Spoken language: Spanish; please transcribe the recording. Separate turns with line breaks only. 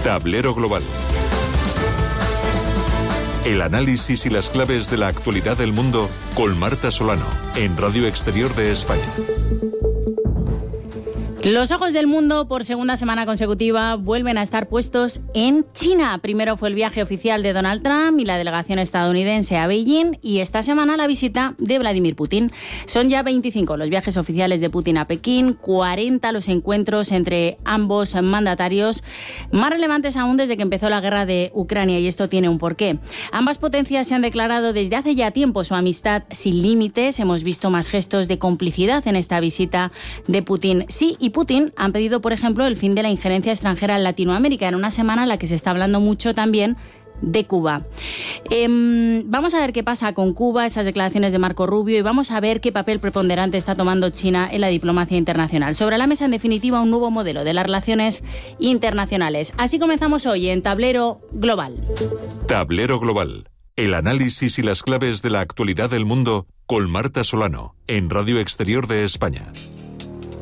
Tablero Global. El análisis y las claves de la actualidad del mundo con Marta Solano, en Radio Exterior de España.
Los ojos del mundo, por segunda semana consecutiva, vuelven a estar puestos en China. Primero fue el viaje oficial de Donald Trump y la delegación estadounidense a Beijing, y esta semana la visita de Vladimir Putin. Son ya 25 los viajes oficiales de Putin a Pekín, 40 los encuentros entre ambos mandatarios, más relevantes aún desde que empezó la guerra de Ucrania, y esto tiene un porqué. Ambas potencias se han declarado desde hace ya tiempo su amistad sin límites. Hemos visto más gestos de complicidad en esta visita de Putin. Sí, y Putin han pedido, por ejemplo, el fin de la injerencia extranjera en Latinoamérica, en una semana en la que se está hablando mucho también de Cuba. Vamos a ver qué pasa con Cuba, esas declaraciones de Marco Rubio, y vamos a ver qué papel preponderante está tomando China en la diplomacia internacional. Sobre la mesa, en definitiva, un nuevo modelo de las relaciones internacionales. Así comenzamos hoy en Tablero Global.
Tablero Global. El análisis y las claves de la actualidad del mundo con Marta Solano, en Radio Exterior de España.